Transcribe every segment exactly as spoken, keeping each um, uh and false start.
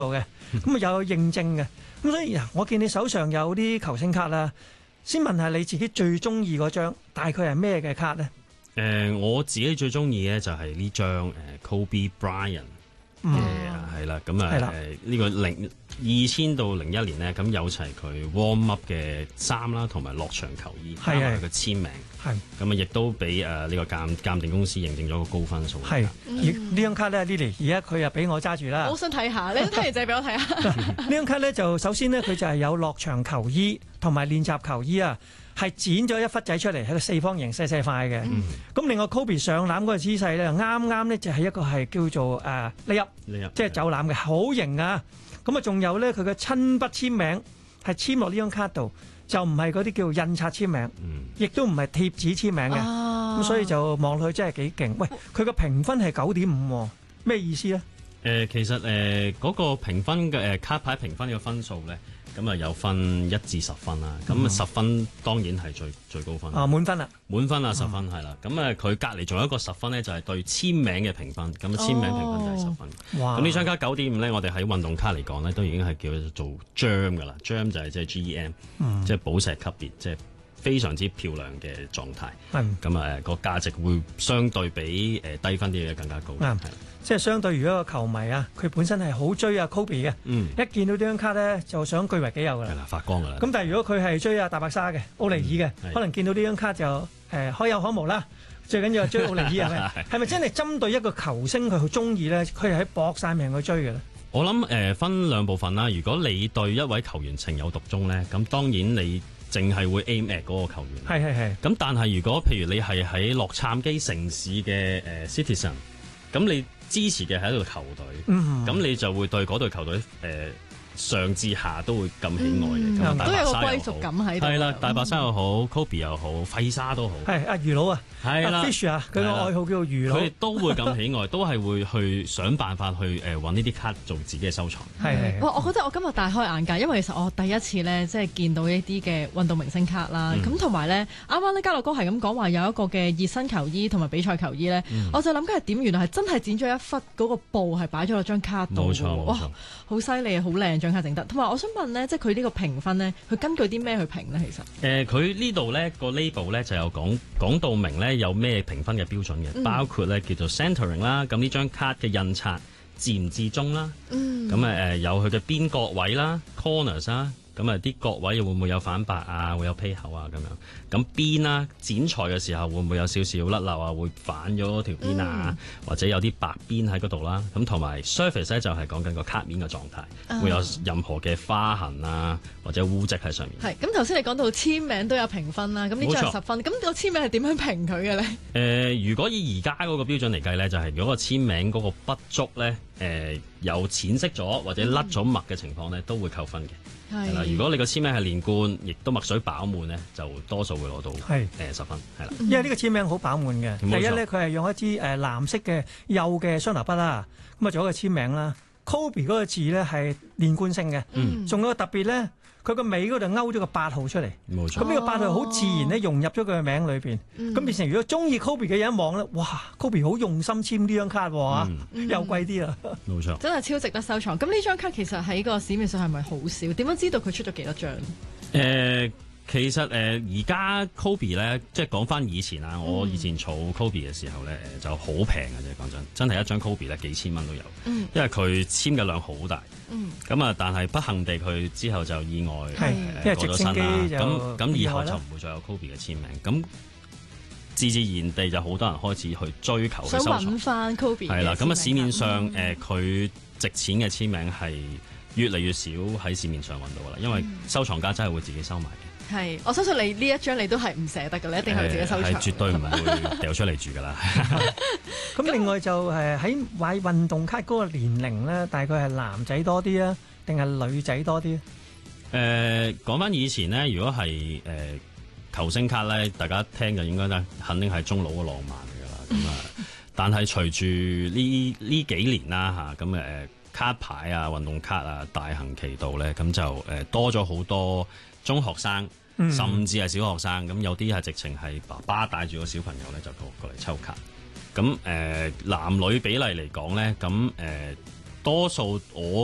嘅，咁啊有認證嘅。咁所以我見你手上有啲球星卡啦，先問下你自己最中意嗰張，大概係咩嘅卡咧？ 誒、呃，我自己最中意咧就係呢張誒 Kobe Bryant 嘅係啦，咁啊誒呢個零二千到零一年咧，咁有齊佢 warm up 嘅衫啦，同埋落場球衣，加埋佢嘅簽名，係咁啊，亦都俾誒呢個鑑鑑定公司認證咗個高分數。係，呢張卡咧 Lily，而家佢又俾我揸住啦。 我想睇下，你睇完就俾我睇下。 呢張卡咧就首先咧，佢就係有落場球衣同埋練習球衣啊。係剪咗一忽仔出嚟，係個四方形細細塊嘅。咁、嗯、另外 Kobe 上籃嗰個姿勢咧，啱啱咧就係一個係叫做誒 layup，即係走籃嘅，好型啊！咁啊，仲有咧佢嘅親筆簽名係簽落呢張卡度，就唔係嗰啲叫印刷簽名，亦都唔係貼紙簽名嘅。咁、啊、所以就望落去真係幾勁。喂，佢個評分係九點五，咩意思咧？誒、 呃，其實誒嗰、呃那個評分嘅誒、呃、卡牌評分嘅分數咧。咁啊有分一至十分啦，咁啊十分當然係最最高分啊， 滿分啦， 滿分啊十分係啦，咁啊佢隔離仲有一個十分咧，就係對簽名嘅評分，咁簽名評分就係十分。哇！咁呢張卡九點五咧，我哋喺運動卡嚟講咧，都已經係叫做 Gem 噶啦 ，Gem 就係即係 G E M，即係寶石級別，即係非常之漂亮嘅狀態。係咁啊個價值會相對比誒低分啲嘅更加高。係。 即係相對，如果個球迷啊，佢本身係好追阿 Kobe 嘅，嗯、一見到呢張卡咧，就想據為己有噶啦， 係啦，發光噶啦。 咁但係如果佢係追阿大白鯊嘅奧尼爾嘅，嗯、可能見到呢張卡就誒、呃、可有可無啦。最緊要係追奧尼爾係咪？係咪真係針對一個球星佢好中意咧？佢係喺搏晒命去追嘅咧？ 我諗誒、呃、分兩部分啦。如果你對一位球員情有獨鍾咧，咁當然你淨係會 aim at 嗰個球員。係係係。咁但係如果譬如你係喺洛杉磯城市嘅誒、呃、Citizen，咁你支持嘅係一隊球隊，咁、嗯、你就會對嗰隊球隊誒、呃、上至下都會咁喜愛嘅，咁、嗯、 都有個歸屬感喺度。 係啦，大白鯊又好、嗯、Kobe 又好，費沙都好。係阿魚佬啊， 係啦 Fish 啊，佢個愛好叫做魚佬。 佢哋都會咁喜愛，都係會去想辦法去誒揾呢啲卡做自己嘅收藏。 係係。哇！我覺得我今日大開眼界，因為其實我第一次咧，即係見到一啲嘅運動明星卡啦。咁同埋咧，啱啱咧嘉樂哥係咁講話有一個嘅熱身球衣同埋比賽球衣咧，嗯、我就諗緊係點？原來係真係剪咗一忽嗰個布係擺咗落張卡度。 冇錯冇錯。 好犀利，好靚張卡整得。同埋我想問咧，即係佢呢個評分咧，佢根據啲咩去評咧？其實誒、 呃，佢呢度咧個 label 咧就有講講到明咧有咩評分嘅標準嘅，嗯、包括咧叫做 centering 啦，咁呢張卡嘅印刷至唔至中啦，咁誒誒有佢嘅邊角位啦 corners 啦。咁啊啲角位會唔會有反白啊？會有披口啊咁樣。咁邊啦，剪裁嘅時候會唔會有少少甩漏啊？會反咗條邊啊，嗯、或者有啲白邊喺嗰度啦。咁同埋 surface 咧就係講緊個卡面嘅狀態，嗯、會有任何嘅花痕啊或者污跡喺上面。係。咁頭先你講到簽名都有評分啦，咁呢張係十分。咁個簽名係點樣評佢嘅咧？誒、呃，如果以而家嗰個標準嚟計咧，就係、是、如果個簽名嗰個筆觸咧，誒、呃、有淺色咗或者甩咗墨嘅情況咧，嗯、都會扣分嘅。係啦，如果你個簽名係連貫，亦都墨水飽滿咧，就多數會攞到係誒十分，係啦。因為呢個簽名好飽滿嘅，第一咧佢係用一支誒藍色嘅幼嘅雙頭筆啦，咁啊做一個簽名啦。Kobe 嗰個字咧係連貫性嘅，仲、嗯、有個特別咧，佢個尾嗰度勾咗個八號出嚟，冇錯。咁呢個八號好自然咧融入咗佢嘅名裏邊，咁、嗯、變成如果中意 Kobe 嘅人一望咧，哇 Kobe 好用心簽呢張卡喎，嗯、又貴啲啦，冇錯， 真係超值得收藏。咁呢張卡其實喺個市面上係咪好少？點樣知道佢出咗幾多張？誒、 呃。其實誒而家 Kobe 咧，即係講翻以前啊，嗯、我以前儲 Kobe 嘅時候咧，就好平嘅啫。講真，真係一張 Kobe 咧幾千蚊都有，嗯、因為佢簽嘅量好大。咁啊、嗯，但係不幸地佢之後就意外誒過咗身啦。咁咁以後就唔會再有 Kobe 嘅簽名。咁自自然地就好多人開始去追求去收藏。 想揾翻 Kobe。係啦， 咁啊市面上誒佢、呃、值錢嘅簽名係越嚟越少喺市面上揾到噶啦，因為收藏家真係會自己收埋嘅。 係，我相信你呢一張你都係唔捨得嘅，你一定係自己收藏。係、呃、絕對唔會掉出嚟住㗎啦。 咁另外就誒喺買運動卡嗰個年齡咧，大概係男仔多啲啊，定係女仔多啲？誒講翻以前咧，如果係誒、呃、球星卡咧，大家聽就應該咧，肯定係中佬嘅浪漫㗎啦。咁啊，但係隨住呢呢幾年啦嚇，咁誒卡牌啊、運動卡啊大行其道咧，咁就誒、呃、多咗好多中學生。甚至係小學生，咁有啲係直情係爸爸帶住個小朋友咧就過過嚟抽卡。咁誒、呃、男女比例嚟講咧，咁誒、呃、多數我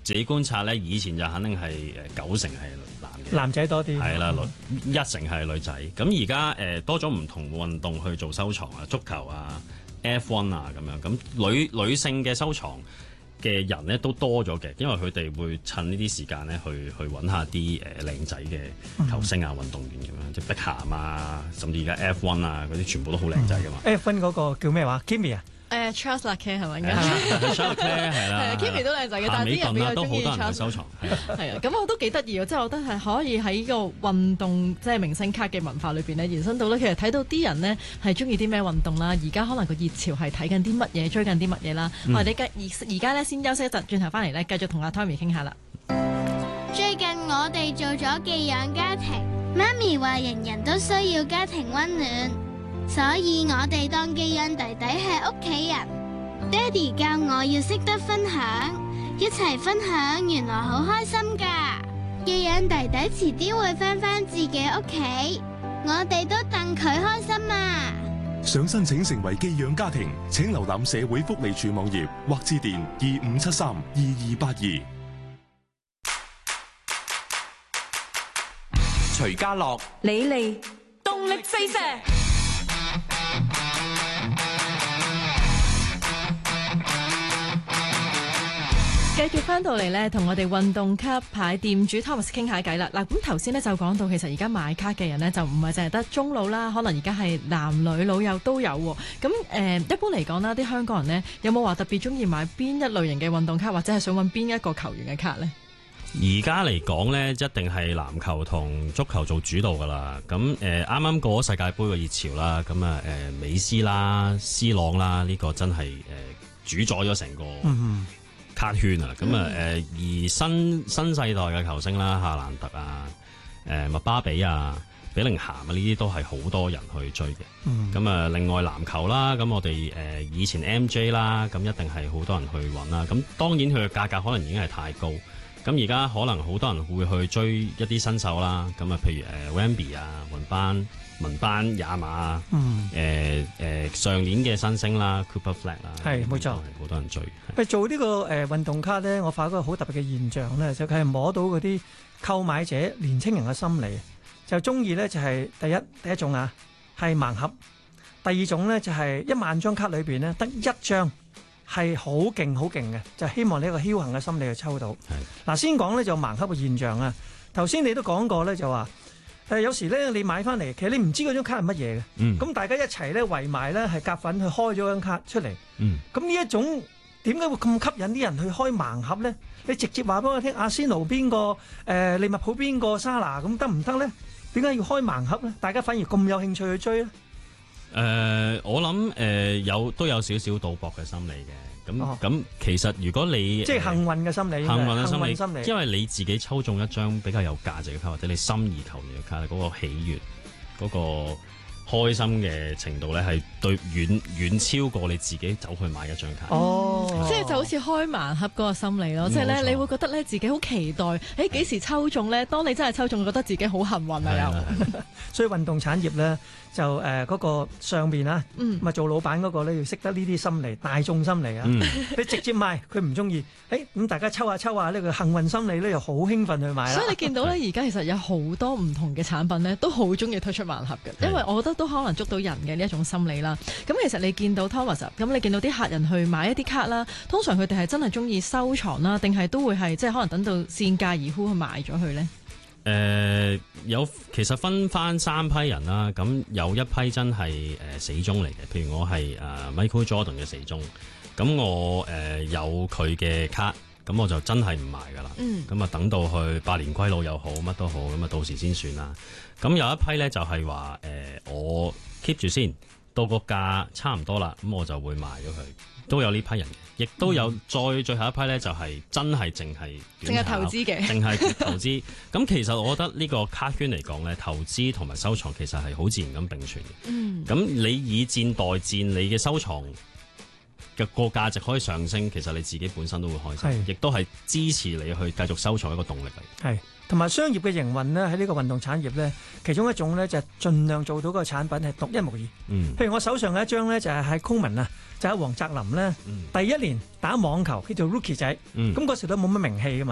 自己觀察咧，以前就肯定係誒九成係男嘅， 男仔多啲， 係啦，女一成係女仔。咁而家誒多咗唔同運動去做收藏啊，足球啊、F 一 啊咁樣。咁女女性嘅收藏嘅人咧都多咗嘅，因為佢哋會趁呢啲時間咧去去揾下啲誒靚仔嘅球星啊、運動員咁樣，即係碧咸啊，甚至而家 F 一 啊嗰啲全部都好靚仔噶嘛。 F 一嗰個叫咩話 Kimi 啊？ 誒 Charles Leclerc 係咪？ 係啊 Charles Leclerc 係啦 ，Kimi 都靚仔嘅，但係啲人比較中意 Charles。 收藏係啊，咁我都幾得意啊！即係我覺得係可以喺個運動即係明星卡嘅文化裏邊咧，延伸到咧，其實睇到啲人呢係中意啲咩運動啦。而家可能個熱潮係睇緊啲乜嘢，追緊啲乜嘢啦。我哋而而家咧先休息一陣，轉頭翻嚟咧繼續同阿 Tommy 傾下啦。 最近我哋做咗寄養家庭，媽咪話人人都需要家庭溫暖，所以我哋當寄養弟弟係屋企人。爹哋教我要識得分享，一齊分享原來好開心㗎。寄養弟弟遲啲會返返自己屋企，我哋都戥佢開心啊！ 想申請成為寄養家庭，請瀏覽社會福利署網頁或致電二五七三二二八二。 徐家樂、 李利，動力四射。 繼續翻到嚟咧，同我哋運動卡牌店主 Thomas 傾下偈啦。嗱，咁頭先咧就講到，其實而家買卡嘅人咧就唔係淨係得中老啦，可能而家係男女老幼都有。咁誒、呃，一般嚟講啦，啲香港人呢，有冇話特別中意買邊一類型嘅運動卡，或者係想揾邊一個球員嘅卡呢？ 而家嚟講呢，一定係籃球同足球做主導噶啦。咁誒，啱啱過咗世界盃嘅熱潮啦，咁啊誒，美斯啦、C 朗啦，呢、這個真係誒、呃、主宰咗成個卡圈啊！咁啊誒，而新新世代嘅球星啦，夏蘭特啊、誒麥巴比啊、比寧咸啊，呢啲都係好多人去追嘅。咁啊、嗯，另外籃球啦，咁我哋誒以前 M J 啦，咁一定係好多人去揾啦。咁當然佢嘅價格可能已經係太高。咁而家可能好多人會去追一啲新手啦。咁啊，譬如誒 Wemby 啊、文班、文班、也馬啊，誒誒、嗯呃呃、上年嘅新星啦 Cooper Flag 啦， 係冇錯， 好多人追。 喂，做呢、這個誒、呃、運動卡咧，我發覺好特別嘅現象咧，就係、是、摸到嗰啲購買者年青人嘅心理，就中意咧就係、是、第一第一種啊，係盲盒；第二種咧就係、是、一萬張卡裏邊咧得一張係好勁好勁嘅，就希望呢一個僥倖嘅心理去抽到。嗱的，先講咧就盲盒嘅現象啊。頭先你都講過咧，就話誒有時咧你買翻嚟，其實你唔知嗰張卡係乜嘢嘅。咁、嗯、大家一齊咧圍埋咧係夾份去開咗張卡出嚟。咁呢一種點解會咁吸引啲人去開盲盒咧？你直接話俾我聽，阿仙奴邊個誒利物浦邊個沙拿咁得唔得咧？點解要開盲盒咧？大家反而咁有興趣去追咧？ 誒、呃，我諗誒、呃、有都有少少賭博嘅心理嘅。咁咁、哦、其實如果你即係幸運嘅心理， 幸運嘅心理， 心理因為你自己抽中一張比較有價值嘅卡，或者你心儀球員嘅卡，嗰、那個喜悅，嗰、那個開心嘅程度咧，係對遠遠超過你自己走去買一張卡。 哦，嗯、即係就好似開盲盒嗰個心理咯，嗯、即係咧，錯你會覺得咧自己好期待，誒幾時抽中咧？當你真係抽中，覺得自己好幸運啊！又， 所以運動產業咧。就誒嗰、呃那個上邊啊，咁啊、嗯、做老闆嗰個咧要識得呢啲心理，大眾心理啊。嗯、你直接賣佢唔中意，誒、欸、咁、嗯、大家抽下抽下呢個幸運心理咧又好興奮去買啦。所以你見到咧而家其實有好多唔同嘅產品咧都好中意推出盲盒嘅，因為我覺得都可能捉到人嘅呢一種心理啦。咁其實你見到 Thomas 咁，你見到啲客人去買一啲卡啦，通常佢哋係真係中意收藏啦，定係都會係即係可能等到賤價而沽去賣咗佢咧？ 誒、呃、有其實分翻三批人啦，咁有一批真係誒、呃、死忠嚟嘅，譬如我係誒、呃、Michael Jordan 嘅死忠，咁我誒、呃、有佢嘅卡，咁我就真係唔賣噶啦，咁啊、嗯、等到去百年歸老又好，乜都好，咁啊到時先算啦。咁有一批咧就係話誒我 keep 住先，到個價差唔多啦，咁我就會賣咗佢。都有呢批人嘅，亦都有再最後一批咧，就係真係淨係淨係投資嘅， 淨係投資。咁其實我覺得呢個卡圈嚟講咧，投資同埋收藏其實係好自然咁並存嘅。嗯，咁你以戰代戰，你嘅收藏嘅個價值可以上升，其實你自己本身都會開心，亦都係支持你去繼續收藏一個動力嚟。 係，同埋商業嘅營運呢，喺呢個運動產業呢，其中一種呢，就係盡量做到個產品係獨一無二。 嗯， 譬如我手上嘅一張呢，就係喺昆明啊，就係黃澤林呢， 嗯、 第一年打網球叫做 Rookie 仔，咁嗰、嗯、時都冇乜名氣噶嘛。